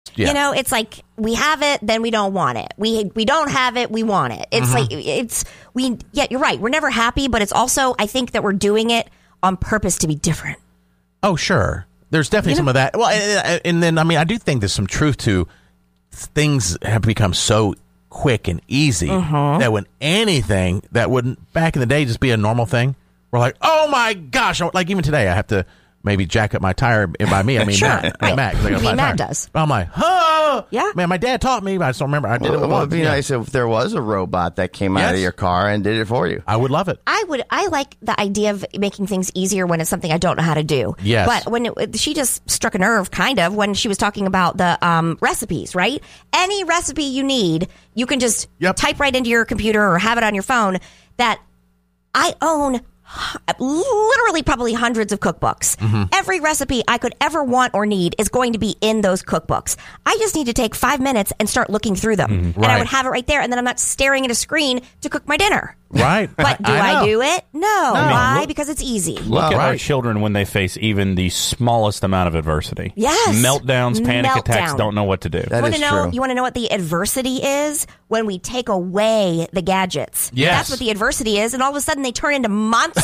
Yeah. You know, it's like we have it, then we don't want it. We don't have it, we want it. It's yeah, you're right. We're never happy, but it's also, I think that we're doing it on purpose to be different. Oh, sure. There's definitely some of that. Well, and then, I mean, I do think there's some truth to things have become so quick and easy that when anything that wouldn't back in the day just be a normal thing, we're like, oh my gosh. Like even today, I have to maybe jack up my tire. And by me, I mean Sure. Matt. Right. Matt, 'cause I got a flat Matt tire. does. I'm like, huh? Yeah. Man, my dad taught me, but I just don't remember. I did it Well, once. it'd be nice if there was a robot that came out of Yes. your car and did it for you. I would love it. I like the idea of making things easier when it's something I don't know how to do. Yes. But when she just struck a nerve, kind of, when she was talking about the recipes, right? Any recipe you need, you can just type right into your computer or have it on your phone. That I own literally probably hundreds of cookbooks. Every recipe I could ever want or need is going to be in those cookbooks. I just need to take 5 minutes and start looking through them. And I would have it right there, and then I'm not staring at a screen to cook my dinner. Right. But do I do it? No. Why? Because it's easy. Look at our children when they face even the smallest amount of adversity. Yes. Meltdowns, panic attacks, don't know what to do. That is true. You want to know what the adversity is? When we take away the gadgets. Yes. That's what the adversity is, and all of a sudden they turn into monsters.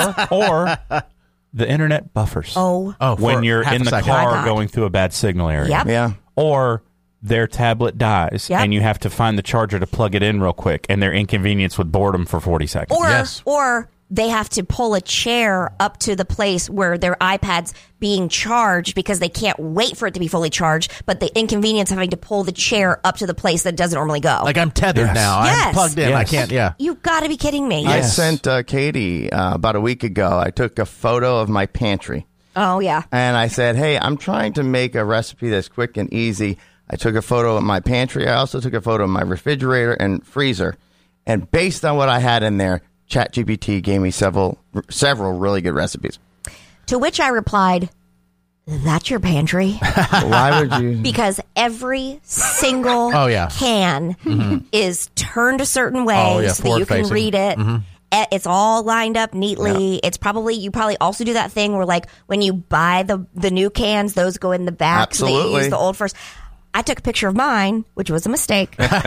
or the internet buffers. Oh, when for you're half in a the second. My car God. going through a bad signal area. Yep. Yeah. Or their tablet dies Yep. and you have to find the charger to plug it in real quick, and they're inconvenienced with boredom for 40 seconds. Or they have to pull a chair up to the place where their iPad's being charged because they can't wait for it to be fully charged, but the inconvenience of having to pull the chair up to the place that doesn't normally go. Like I'm tethered now. Yes. I'm plugged in. I Yes. can't. Yeah. You've got to be kidding me. I sent Katie about a week ago. I took a photo of my pantry. Oh, yeah. And I said, hey, I'm trying to make a recipe that's quick and easy. I took a photo of my pantry. I also took a photo of my refrigerator and freezer. And based on what I had in there, ChatGPT gave me several really good recipes. To which I replied, that's your pantry? Why would you? Because every single can is turned a certain way so that you can forward-facing. read it. It's all lined up neatly. It's you probably also do that thing where, like, when you buy the new cans, those go in the back. So that you Absolutely. use the old first. I took a picture of mine, which was a mistake, because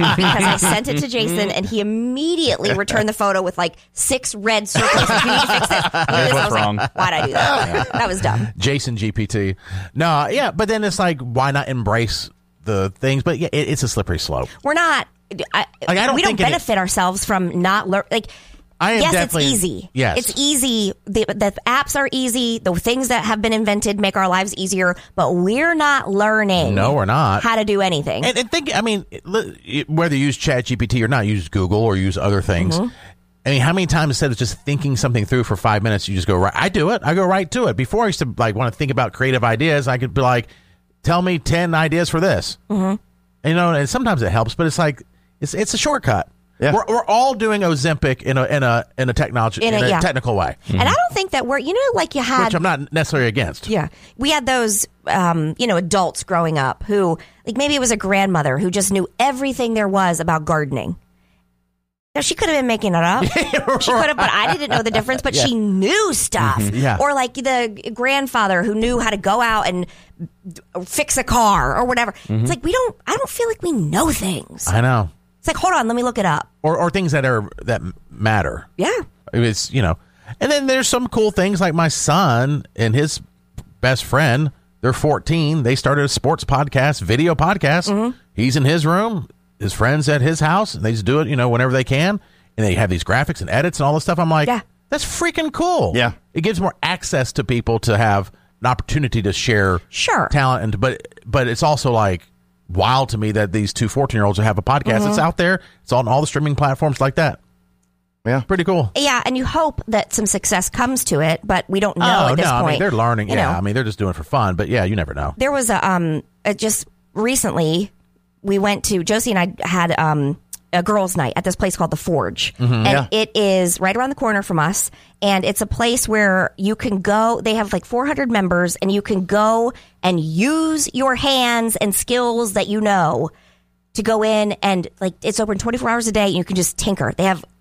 I sent it to Jason, and he immediately returned the photo with like 6 red circles. Like, you need to fix this. I was wrong. like, why'd I do that? That was dumb. Jason GPT. No, yeah, but then it's like, why not embrace the things? But yeah, it's a slippery slope. We're not. I don't we don't think any- benefit ourselves from not learn. Like, I am yes, it's definitely easy. Yes, it's easy. The apps are easy. The things that have been invented make our lives easier. But we're not learning. No, we're not. How to do anything. And think, I mean, whether you use ChatGPT or not, use Google or use other things. I mean, how many times instead of just thinking something through for 5 minutes, you just go right? I do it. I go right to it. Before I used to like want to think about creative ideas, I could be like, tell me 10 ideas for this. And, you know, and sometimes it helps, but it's like it's a shortcut. Yeah. We're all doing Ozempic in a technology in a technical way, and I don't think that like you had. which I'm not necessarily against. Yeah. We had those, adults growing up who, like, maybe it was a grandmother who just knew everything there was about gardening. Now, she could have been making it up. She could have, but I didn't know the difference, but she knew stuff. Yeah. Or like the grandfather who knew how to go out and fix a car or whatever. It's like, I don't feel like we know things. I know. It's like, hold on, let me look it up. Or things that matter. Yeah. It's, and then there's some cool things like my son and his best friend. They're 14. They started a sports podcast, video podcast. He's in his room, his friends at his house, and they just do it, whenever they can. And they have these graphics and edits and all this stuff. I'm like, that's freaking cool. Yeah. It gives more access to people to have an opportunity to share talent. But it's also like wild to me that these two 14-year-olds have a podcast. It's out there. It's on all the streaming platforms like that. Yeah. Pretty cool. Yeah, and you hope that some success comes to it, but we don't know at this point. I mean, they're learning. You know. I mean, they're just doing it for fun. But yeah, you never know. There was just recently we went to, Josie and I had a girls' night at this place called The Forge. And it is right around the corner from us. And it's a place where you can go. They have like 400 members, and you can go and use your hands and skills that you know to go in, and like it's open 24 hours a day, and you can just tinker. They have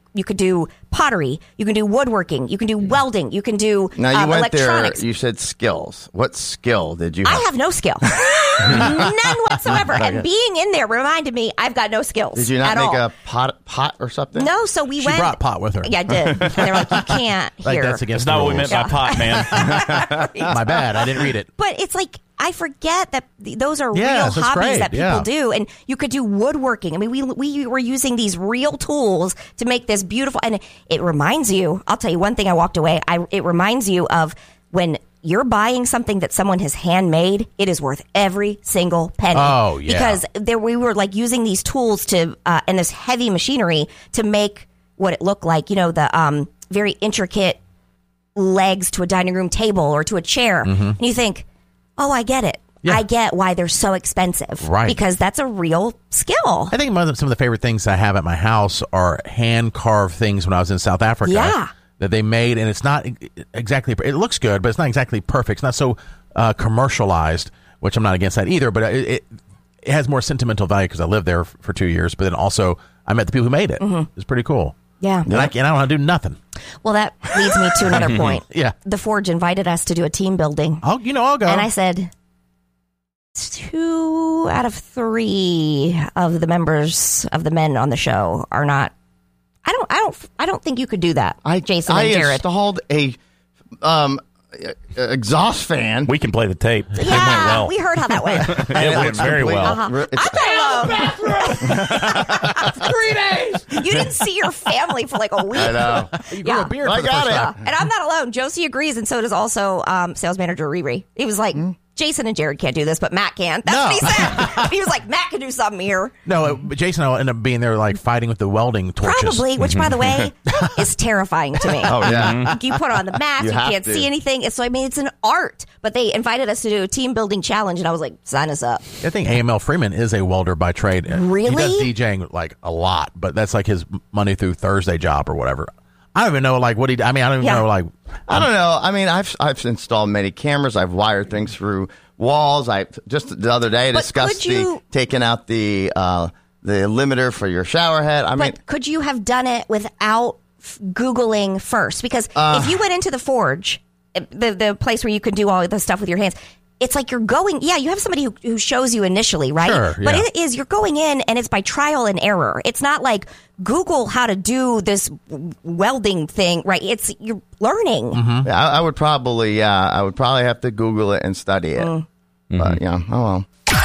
You could do pottery. You can do woodworking. You can do welding. You can do Now you went electronics. there. You said skills. What skill did you have? I have no skill, none whatsoever. Okay. And being in there reminded me I've got no skills. Did you not at make all. a pot or something? No. So we went. She brought pot with her. Yeah, I did. And they were like, you can't Like here. that's against That's not the what we rules. meant by pot, man. My bad. I didn't read it. But it's like I forget that those are Yeah, real so it's hobbies great, that people yeah. do, and you could do woodworking. I mean, we were using these real tools to make this beautiful, and it reminds you. I'll tell you one thing. I walked away. It reminds you of when you're buying something that someone has handmade. It is worth every single penny. Oh, yeah. Because we were like using these tools to and this heavy machinery to make what it looked like. You know, the very intricate legs to a dining room table or to a chair, and you think, oh, I get it. Yeah. I get why they're so expensive. Right. Because that's a real skill. I think some of the favorite things I have at my house are hand-carved things when I was in South Africa. Yeah. That they made, and it's not exactly, it looks good, but it's not exactly perfect. It's not so commercialized, which I'm not against that either, but it has more sentimental value because I lived there for 2 years, but then also I met the people who made it. It's pretty cool. Yeah. And I don't want to do nothing. Well, that leads me to another point. Yeah. The Forge invited us to do a team building. I'll go. And I said, 2 out of 3 of the members of the men on the show are not. I don't think you could do that, Jason and Jared. I installed a exhaust fan. We can play the tape. It went Yeah, well. we heard how that went. It went very well. I'm not alone. 3 days. You didn't see your family for like a week. I know. You grew a beard I for the got first it. time. And I'm not alone. Josie agrees, and so does also sales manager Riri. He was like, Jason and Jared can't do this, but Matt can. That's what he said. He was like, Matt can do something here. No, but Jason and I will end up being there like fighting with the welding torches. Probably, which, by the way, is terrifying to me. Oh yeah. Like, you put on the mask, you have can't to. see anything. So, I mean, it's an art. But they invited us to do a team building challenge, and I was like, sign us up. I think AML Freeman is a welder by trade. Really? He does DJing like a lot, but that's like his Monday through Thursday job or whatever. I don't even know like what he. I mean, I don't even know like. I don't know. I mean, I've installed many cameras. I've wired things through walls. I just the other day discussed taking out the limiter for your shower head. I mean, could you have done it without Googling first? Because if you went into the Forge, the place where you could do all the stuff with your hands, it's like you're going, you have somebody who shows you initially, right? Sure, yeah. But it is, you're going in and it's by trial and error. It's not like Google how to do this welding thing, right? It's, you're learning. Mm-hmm. yeah, I would probably have to Google it and study it. But yeah, oh well.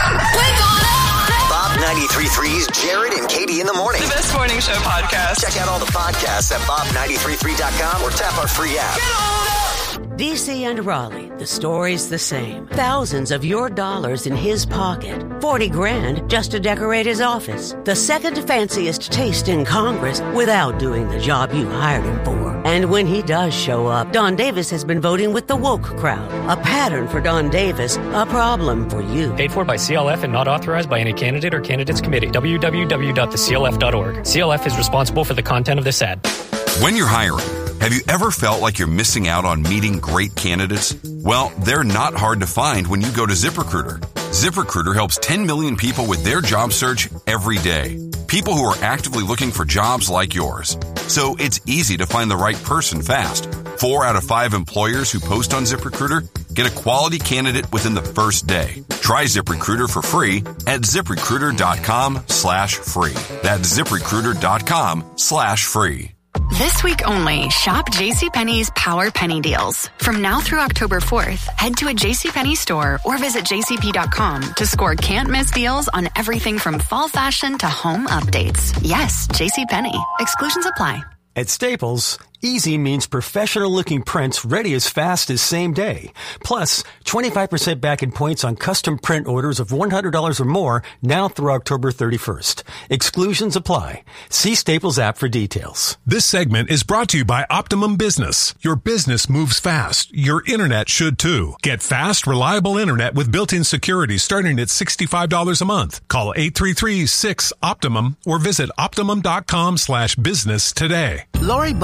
Bob 93.3's Jared and Katie in the morning. The best morning show podcast. Check out all the podcasts at bob933.com or tap our free app. DC and Raleigh, the story's the same. Thousands of your dollars in his pocket. 40 grand just to decorate his office. The second fanciest taste in Congress without doing the job you hired him for. And when he does show up, Don Davis has been voting with the woke crowd. A pattern for Don Davis, a problem for you. Paid for by CLF and not authorized by any candidate or candidates committee. www.theclf.org. CLF is responsible for the content of this ad. When you're hiring, have you ever felt like you're missing out on meeting great candidates? Well, they're not hard to find when you go to ZipRecruiter. ZipRecruiter helps 10 million people with their job search every day. People who are actively looking for jobs like yours. So it's easy to find the right person fast. 4 out of 5 employers who post on ZipRecruiter get a quality candidate within the first day. Try ZipRecruiter for free at ZipRecruiter.com/free. That's ZipRecruiter.com/free. This week only, shop JCPenney's Power Penny Deals. From now through October 4th, head to a JCPenney store or visit jcp.com to score can't-miss deals on everything from fall fashion to home updates. Yes, JCPenney. Exclusions apply. At Staples, easy means professional-looking prints ready as fast as same day. Plus, 25% back in points on custom print orders of $100 or more now through October 31st. Exclusions apply. See Staples app for details. This segment is brought to you by Optimum Business. Your business moves fast. Your internet should too. Get fast, reliable internet with built-in security starting at $65 a month. Call 833-6-OPTIMUM or visit Optimum.com/business today. Lori Buckout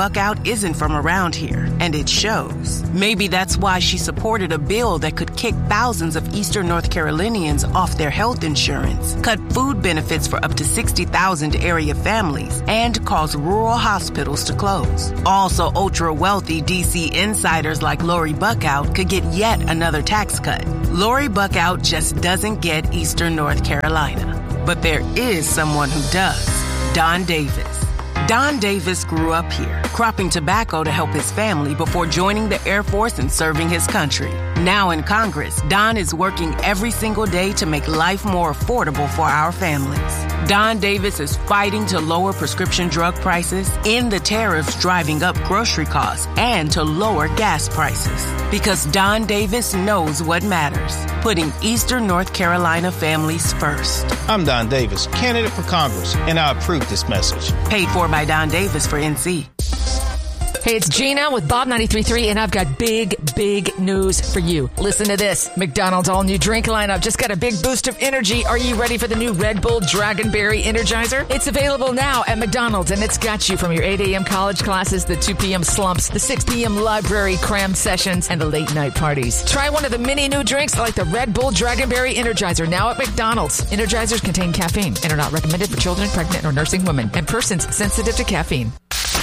isn't from around here, and it shows. Maybe that's why she supported a bill that could kick thousands of Eastern North Carolinians off their health insurance, cut food benefits for up to 60,000 area families, and cause rural hospitals to close. Also, ultra-wealthy D.C. insiders like Lori Buckout could get yet another tax cut. Lori Buckout just doesn't get Eastern North Carolina. But there is someone who does. Don Davis. Don Davis grew up here, cropping tobacco to help his family before joining the Air Force and serving his country. Now in Congress, Don is working every single day to make life more affordable for our families. Don Davis is fighting to lower prescription drug prices, end the tariffs driving up grocery costs, and to lower gas prices. Because Don Davis knows what matters, putting Eastern North Carolina families first. I'm Don Davis, candidate for Congress, and I approve this message. Paid for by Don Davis for NC. Hey, it's Gina with Bob 93.3, and I've got big news for you. Listen to this. McDonald's all-new drink lineup just got a big boost of energy. Are you ready for the new Red Bull Dragonberry Energizer? It's available now at McDonald's, and it's got you from your 8 a.m. college classes, the 2 p.m. slumps, the 6 p.m. library cram sessions, and the late-night parties. Try one of the many new drinks like the Red Bull Dragonberry Energizer now at McDonald's. Energizers contain caffeine and are not recommended for children, pregnant, or nursing women, and persons sensitive to caffeine.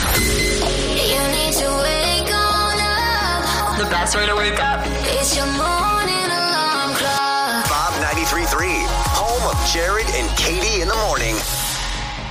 The best way to wake up. It's your morning alarm clock. Bob 93.3, home of Jared and Katie in the morning.